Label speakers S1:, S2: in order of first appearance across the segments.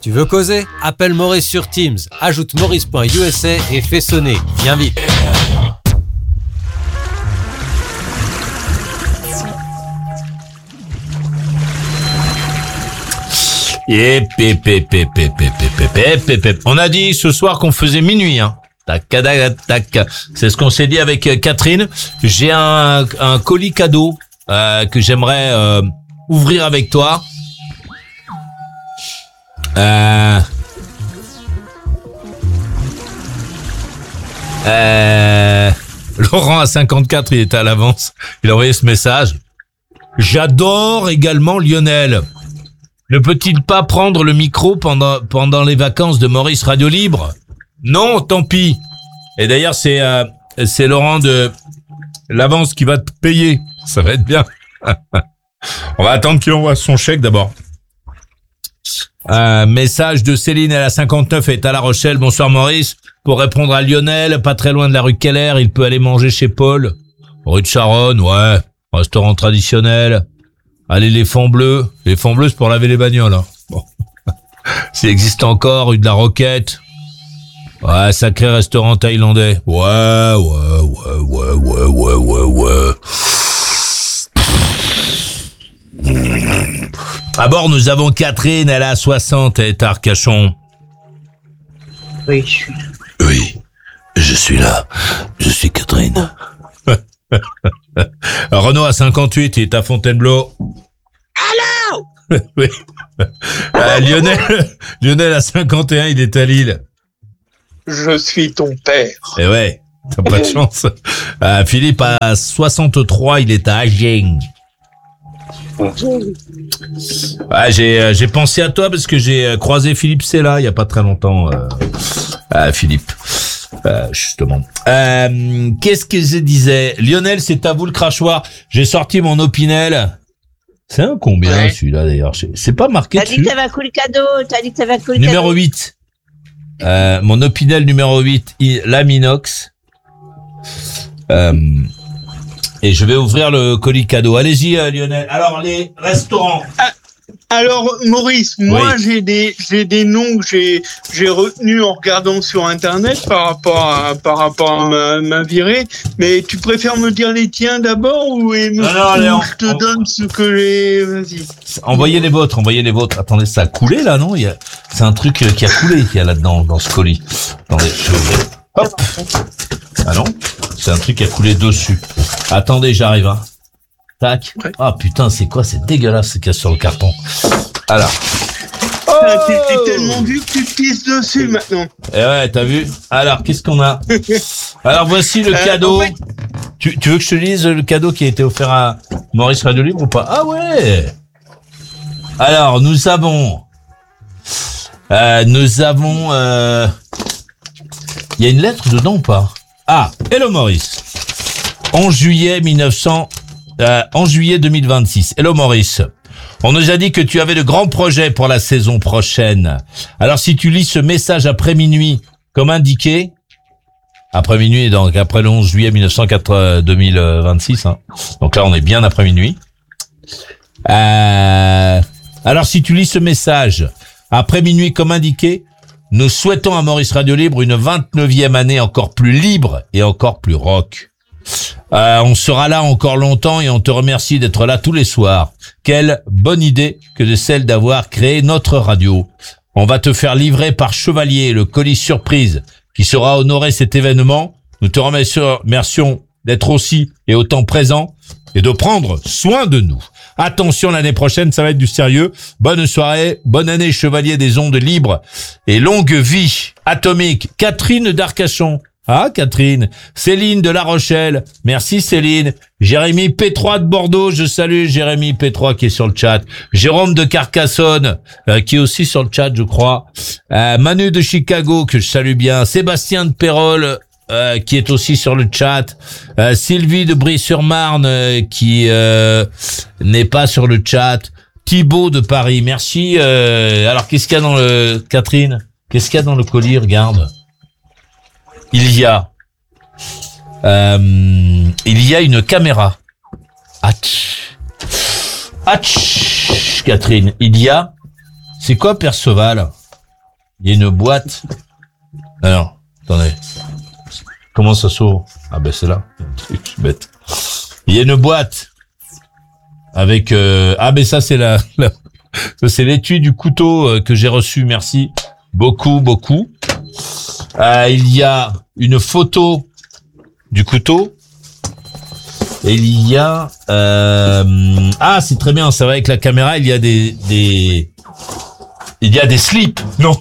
S1: Tu veux causer? Appelle Maurice sur Teams, ajoute maurice.usa et fais sonner. Viens vite.
S2: On a dit ce soir qu'on faisait minuit, hein. Tac, tac, tac. C'est ce qu'on s'est dit avec Catherine. J'ai un colis cadeau que j'aimerais ouvrir avec toi. Laurent à 54, il était à l'avance. Il a envoyé ce message. J'adore également Lionel. Ne peut-il pas prendre le micro pendant les vacances de Maurice Radio Libre? Non, tant pis. Et d'ailleurs, c'est Laurent de l'avance qui va te payer. Ça va être bien. On va attendre qu'il envoie son chèque d'abord. Message de Céline, elle a 59 et est à La Rochelle. Bonsoir Maurice. Pour répondre à Lionel, pas très loin de la rue Keller, il peut aller manger chez Paul. Rue de Charonne, ouais. Restaurant traditionnel. Allez, les fonds bleus. Les fonds bleus, c'est pour laver les bagnoles, hein. Bon. S'il existe encore, rue de la Roquette. Ouais, sacré restaurant thaïlandais. Ouais. À bord, nous avons Catherine, elle a 60, elle est à Arcachon.
S3: Oui, je suis là.
S2: Oui, je suis là. Je suis Catherine. Renaud à 58, il est à Fontainebleau.
S3: Allô?
S2: Oui. Lionel à 51, il est à Lille.
S3: Je suis ton père.
S2: Eh ouais, t'as pas de chance. Philippe à 63, il est à Agen. Ah, j'ai pensé à toi parce que j'ai croisé Philippe Sella il y a pas très longtemps. Philippe, justement. Qu'est-ce que je disais? Lionel, c'est à vous le crachoir. J'ai sorti mon Opinel. C'est un combien celui-là d'ailleurs? C'est pas marqué
S4: dessus. T'as dit que t'avais un colis cadeau.
S2: Numéro 8. Mon Opinel numéro 8, Laminox. Et je vais ouvrir le colis cadeau. Allez-y, Lionel. Alors, les restaurants.
S3: Alors, Maurice, moi, j'ai des noms que j'ai retenus en regardant sur Internet par rapport à ma virée. Mais tu préfères me dire les tiens d'abord ou je te donne ce que j'ai. Vas-y.
S2: Envoyez les vôtres. Attendez, ça a coulé là, non? C'est un truc qui a coulé qu'il y a là-dedans, dans ce colis. Attendez, je vais ouvrir. Hop. Ah non? C'est un truc qui a coulé dessus. Attendez, j'arrive, hein. Tac. Ouais. Ah putain, c'est quoi? C'est dégueulasse ce qu'il y a sur le carton. Alors.
S3: T'es tellement vu que tu te pisses dessus maintenant.
S2: Eh ouais, t'as vu? Alors, qu'est-ce qu'on a? Alors, voici le cadeau. En fait... tu veux que je te lise le cadeau qui a été offert à Maurice Radio Libre ou pas? Ah ouais! Alors, nous avons... il y a une lettre dedans ou pas? Ah, hello Maurice. 11 juillet 2026. Hello Maurice. On nous a dit que tu avais de grands projets pour la saison prochaine. Alors si tu lis ce message après minuit, comme indiqué, après minuit, donc après le 11 juillet 2026, hein. Donc là on est bien après minuit. Alors si tu lis ce message après minuit, comme indiqué, nous souhaitons à Maurice Radio Libre une 29e année encore plus libre et encore plus rock. On sera là encore longtemps et on te remercie d'être là tous les soirs. Quelle bonne idée que de celle d'avoir créé notre radio. On va te faire livrer par Chevalier le colis surprise qui sera honoré cet événement. Nous te remercions d'être aussi et autant présent et de prendre soin de nous. Attention, l'année prochaine, ça va être du sérieux. Bonne soirée, bonne année, Chevalier des ondes libres et longue vie atomique. Catherine d'Arcachon. Ah, Catherine. Céline de La Rochelle. Merci, Céline. Jérémy P3 de Bordeaux. Je salue Jérémy P3 qui est sur le chat. Jérôme de Carcassonne, qui est aussi sur le chat, je crois. Manu de Chicago, que je salue bien. Sébastien de Pérol, qui est aussi sur le chat. Sylvie de Brie-sur-Marne, qui n'est pas sur le chat. Thibaut de Paris. Merci. Alors, qu'est-ce qu'il y a dans le... Catherine, qu'est-ce qu'il y a dans le colis? Regarde. Il y a une caméra. Catherine, c'est quoi Perceval? Il y a une boîte. Alors, attendez. Comment ça s'ouvre? Ah ben c'est là. Je suis bête. Il y a une boîte avec ah ben ça c'est ça, c'est l'étui du couteau que j'ai reçu. Merci beaucoup. Il y a une photo du couteau et il y a ah c'est très bien, ça va avec la caméra. Il y a des slips. Non.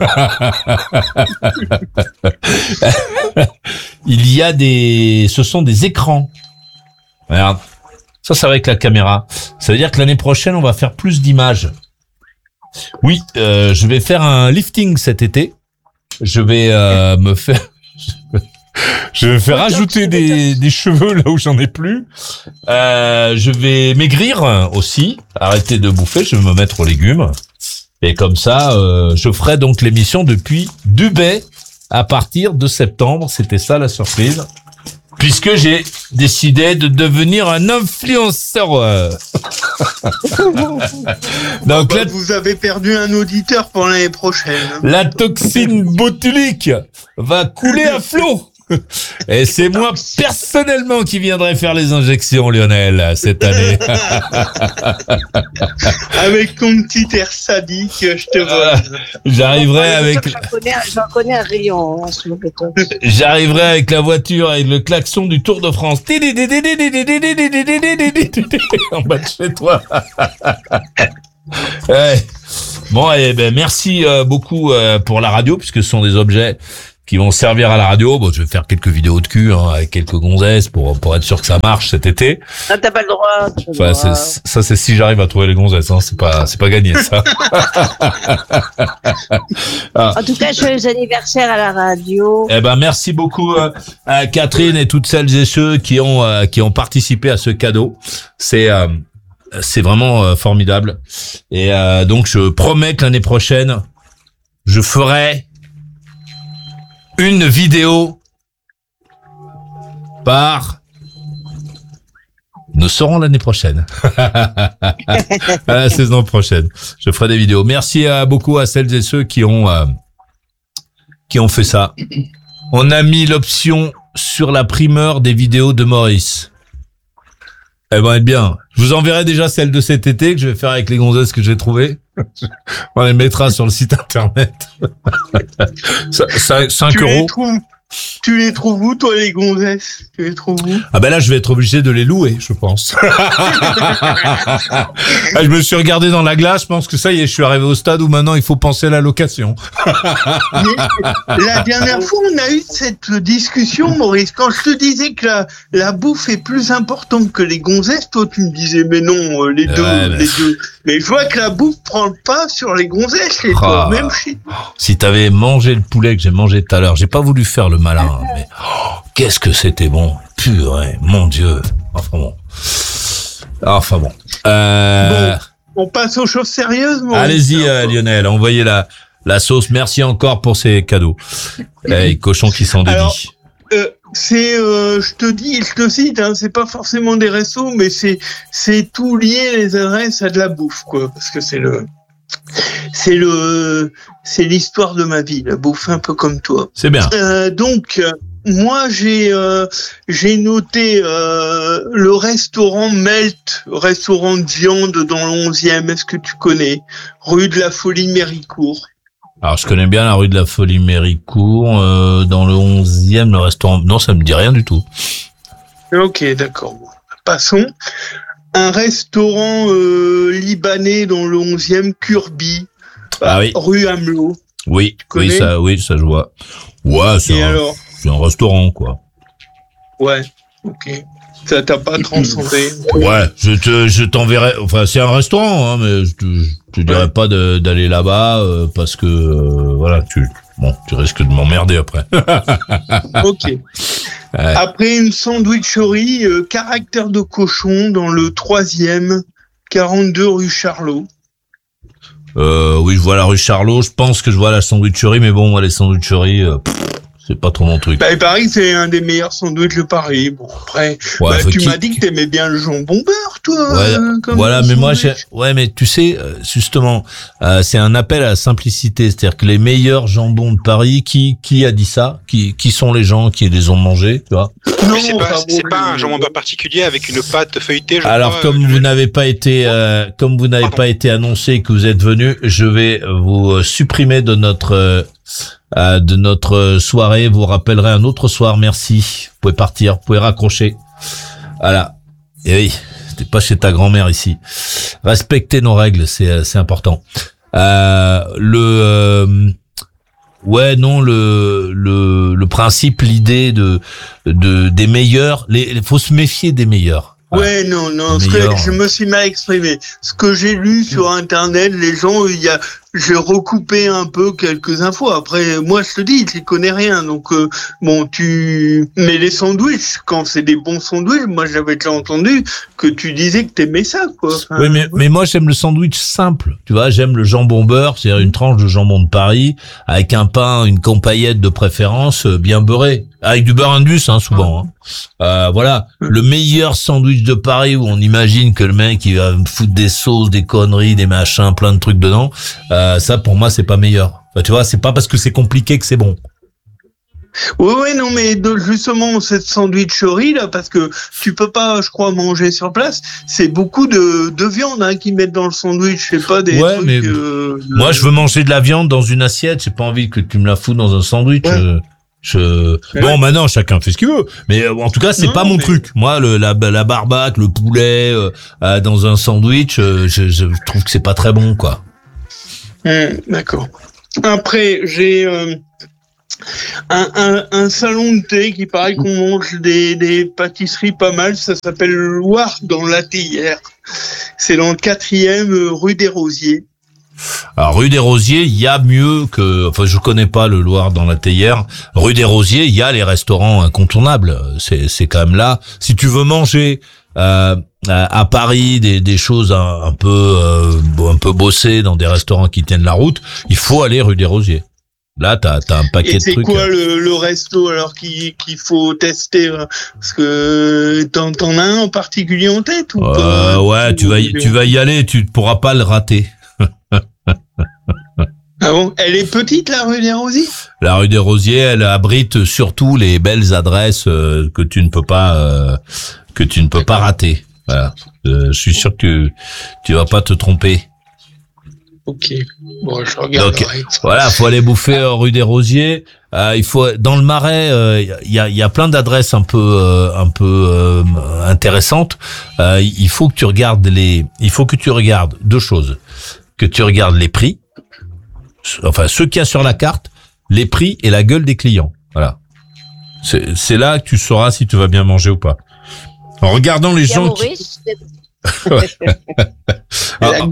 S2: Il y a ce sont des écrans. Regarde. Ça va avec la caméra. Ça veut dire que l'année prochaine, on va faire plus d'images. Oui, je vais faire un lifting cet été. Je vais je vais faire rajouter des cheveux là où j'en ai plus. Je vais maigrir aussi. Arrêter de bouffer. Je vais me mettre aux légumes. Et comme ça, je ferai donc l'émission depuis Dubaï à partir de septembre. C'était ça la surprise. Puisque j'ai décidé de devenir un influenceur. Donc
S3: là, vous avez perdu un auditeur pour l'année prochaine.
S2: La toxine botulique va couler à flot. Et c'est moi personnellement qui viendrai faire les injections, Lionel, cette année.
S3: Avec ton petit air sadique, je te vois.
S2: J'arriverai avec.
S4: J'en connais un rayon en ce moment.
S2: J'arriverai avec la voiture avec le klaxon du Tour de France. En bas de chez toi. Ouais. Bon, eh ben merci beaucoup pour la radio, puisque ce sont des objets qui vont servir à la radio. Bon, je vais faire quelques vidéos de cul avec quelques gonzesses pour être sûr que ça marche cet été.
S4: Ah, t'as pas le droit.
S2: Enfin, ça c'est si j'arrive à trouver les gonzesses, hein. C'est pas gagné ça.
S4: En tout cas, joyeux anniversaire à la radio.
S2: Eh ben merci beaucoup à Catherine et toutes celles et ceux qui ont participé à ce cadeau. C'est vraiment formidable. Et donc je promets que l'année prochaine je ferai une vidéo par... Nous serons l'année prochaine. À la saison prochaine. Je ferai des vidéos. Merci beaucoup à celles et ceux qui ont fait ça. On a mis l'option sur la primeur des vidéos de Maurice. Eh ben, bien. Je vous enverrai déjà celle de cet été que je vais faire avec les gonzesses que j'ai trouvées. On les mettra sur le site internet. 5 euros.
S3: Tu les trouves où, toi, les gonzesses? Tu les trouves où?
S2: Ah ben là, je vais être obligé de les louer, je pense. Je me suis regardé dans la glace, je pense que ça y est, je suis arrivé au stade où maintenant il faut penser à la location.
S3: La dernière fois, on a eu cette discussion, Maurice. Quand je te disais que la bouffe est plus importante que les gonzesses, toi, tu me disais, mais non, les deux. Mais je vois que la bouffe prend le pas sur les gonzesses, et toi, même chez...
S2: Si t'avais mangé le poulet que j'ai mangé tout à l'heure, j'ai pas voulu faire le malin, mais qu'est-ce que c'était bon. Purée, mon Dieu. Enfin bon.
S3: Bon, on passe aux choses sérieuses, Maurice.
S2: Allez-y, Lionel, envoyez la sauce. Merci encore pour ces cadeaux. Les cochons qui sont dédits.
S3: Je te cite, hein, c'est pas forcément des restos, mais c'est tout lié, les adresses à de la bouffe, quoi, parce que c'est l'histoire de ma vie, la bouffe, un peu comme toi.
S2: C'est bien.
S3: Donc, moi, j'ai noté le restaurant Melt, restaurant de viande dans le 11e. Est-ce que tu connais? Rue de la Folie-Méricourt.
S2: Alors, je connais bien la rue de la Folie-Méricourt, dans le 11e, le restaurant. Non, ça me dit rien du tout.
S3: Ok, d'accord. Bon, passons. Un restaurant libanais dans le 11e, Kurbi, rue Hamelot.
S2: Oui, ça je vois. Ouais, c'est un restaurant, quoi.
S3: Ouais, ok. Ça t'a pas transcendé.
S2: Ouais, je t'enverrai. Enfin, c'est un restaurant, hein, mais je te dirais pas d'aller là-bas parce que voilà, tu risques de m'emmerder après.
S3: Ok. Ouais. Après une sandwicherie, caractère de cochon dans le 3e, 42 rue Charlot.
S2: Oui, je vois la rue Charlot. Je pense que je vois la sandwicherie, mais bon, moi, les sandwicheries, C'est pas trop mon truc.
S3: Bah, il paraît que c'est un des meilleurs sandwichs de Paris. Bon, après, tu m'as dit que t'aimais bien le jambon beurre, toi.
S2: Voilà, mais moi, mais tu sais, justement, c'est un appel à la simplicité. C'est-à-dire que les meilleurs jambons de Paris, qui a dit ça? Qui sont les gens qui les ont mangés, tu vois?
S5: Non, mais c'est pas un jambon beurre particulier avec une pâte feuilletée.
S2: Alors, comme vous n'avez pas été annoncé que vous êtes venu, je vais vous supprimer de notre soirée. Vous rappellerez un autre soir. Merci. Vous pouvez partir. Vous pouvez raccrocher. Voilà. Et oui, t'es pas chez ta grand-mère ici. Respectez nos règles, c'est important. Le principe, l'idée des meilleurs, faut se méfier des meilleurs.
S3: Ouais, non, je me suis mal exprimé. Ce que j'ai lu sur Internet, les gens, j'ai recoupé un peu quelques infos. Après, moi, je te dis, je connais rien. Donc, mais les sandwichs, quand c'est des bons sandwichs, moi, j'avais déjà entendu que tu disais que t'aimais ça, quoi. Enfin,
S2: oui, mais moi, j'aime le sandwich simple. Tu vois, j'aime le jambon beurre, c'est-à-dire une tranche de jambon de Paris, avec un pain, une campaillette de préférence, bien beurré. Avec du beurre indus, souvent. Voilà. Le meilleur sandwich de Paris où on imagine que le mec, il va me foutre des sauces, des conneries, des machins, plein de trucs dedans. Ça, pour moi, c'est pas meilleur. Enfin, tu vois, c'est pas parce que c'est compliqué que c'est bon.
S3: Oui, non, mais justement, cette sandwicherie, là, parce que tu peux pas, je crois, manger sur place, c'est beaucoup de viande, qu'ils mettent dans le sandwich, c'est pas des trucs...
S2: mais moi, je veux manger de la viande dans une assiette, j'ai pas envie que tu me la fous dans un sandwich. Ouais. Bon, maintenant, chacun fait ce qu'il veut. Mais en tout cas, c'est pas mon truc. Moi, la barbaque, le poulet, dans un sandwich, je trouve que c'est pas très bon, quoi.
S3: D'accord. Après, j'ai un salon de thé qui paraît qu'on mange des pâtisseries pas mal. Ça s'appelle le Loir dans la Théière. C'est dans le 4e rue des Rosiers.
S2: Alors, rue des Rosiers, il y a mieux que... Enfin, je connais pas le Loir dans la Théière. Rue des Rosiers, il y a les restaurants incontournables. C'est quand même là. Si tu veux manger à Paris des choses un peu bossées dans des restaurants qui tiennent la route, il faut aller rue des Rosiers. Là, t'as un paquet de trucs.
S3: Et c'est quoi le resto alors qu'il faut tester? Parce que t'en as un en particulier en tête ou pas?
S2: Ouais, tu vas y aller, tu pourras pas le rater.
S3: Ah bon? Elle est petite, la rue des Rosiers?
S2: La rue des Rosiers, elle abrite surtout les belles adresses que tu ne peux pas rater. Voilà. Je suis sûr que tu vas pas te tromper.
S3: Ok. Bon, je regarderai.
S2: Donc, voilà, faut aller bouffer rue des Rosiers. Il faut dans le Marais, il y a plein d'adresses un peu intéressantes. Il faut que tu regardes deux choses. Que tu regardes les prix, enfin ceux qu'il y a sur la carte, les prix et la gueule des clients. Voilà. C'est là que tu sauras si tu vas bien manger ou pas. En regardant les gens
S4: Maurice,
S2: qui...